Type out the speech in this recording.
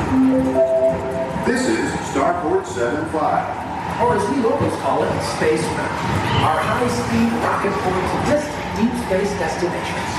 This is Starport 75. Or as we locals call it, Space Mountain. Our high-speed rocket points to distant deep space destinations.